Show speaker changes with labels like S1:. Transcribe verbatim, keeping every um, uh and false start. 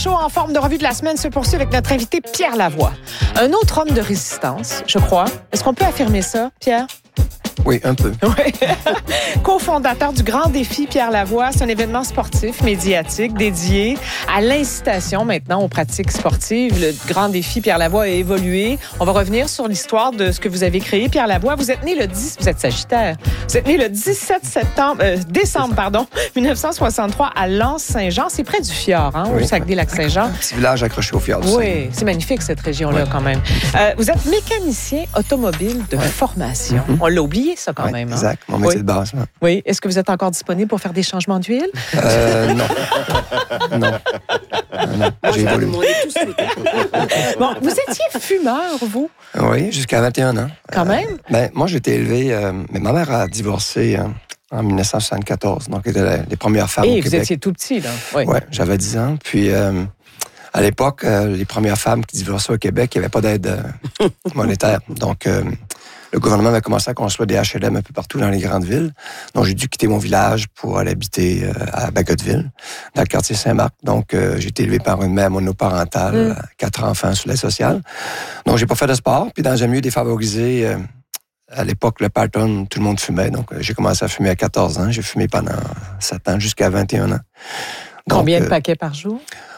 S1: Show en forme de revue de la semaine se poursuit avec notre invité Pierre Lavoie. Un autre homme de résistance, je crois. Est-ce qu'on peut affirmer ça, Pierre?
S2: Oui, un peu.
S1: Oui. Co-fondateur du Grand Défi Pierre Lavoie, c'est un événement sportif médiatique dédié à l'incitation maintenant aux pratiques sportives. Le Grand Défi Pierre Lavoie a évolué. On va revenir sur l'histoire de ce que vous avez créé, Pierre Lavoie. Vous êtes né le dix, vous êtes Sagittaire. Vous êtes né le dix-sept septembre, euh, décembre, pardon, dix-neuf cent soixante-trois à Lens-Saint-Jean. C'est près du fjord, hein,
S2: oui.
S1: au Saguenay-Lac-Saint-Jean.
S2: Un petit village accroché au fjord.
S1: Oui, c'est magnifique cette région-là oui. quand même. Euh, vous êtes mécanicien automobile de
S2: ouais.
S1: formation.
S2: Mm-hmm.
S1: On l'a oublié ça quand
S2: ouais,
S1: même.
S2: Exact,
S1: hein?
S2: mon métier
S1: oui.
S2: de base. Ouais.
S1: Oui. Est-ce que vous êtes encore disponible pour faire des changements d'huile?
S2: Euh, non. non. Non. J'ai évolué.
S1: Bon, vous étiez fumeur, vous?
S2: Oui, jusqu'à vingt et un ans.
S1: Quand même?
S2: Euh, ben, moi, j'ai été élevé... Euh, mais ma mère a divorcé euh, en dix-neuf cent soixante-quatorze. Donc, elle était les premières femmes
S1: Et
S2: au
S1: vous
S2: Québec.
S1: étiez tout petit, là? Oui,
S2: ouais, j'avais dix ans. Puis... Euh, à l'époque, euh, les premières femmes qui divorçaient au Québec, il n'y avait pas d'aide euh, monétaire. Donc, euh, le gouvernement avait commencé à construire des H L M un peu partout dans les grandes villes. Donc, j'ai dû quitter mon village pour aller habiter euh, à Bagotville, dans le quartier Saint-Marc. Donc, euh, j'ai été élevé par une mère monoparentale, mm. quatre enfants sous l'aide sociale. Donc, j'ai pas fait de sport. Puis, dans un milieu défavorisé, euh, à l'époque, le Parton, tout le monde fumait. Donc, euh, j'ai commencé à fumer à quatorze ans. J'ai fumé pendant sept ans, jusqu'à vingt et un ans. Donc,
S1: combien de paquets par jour?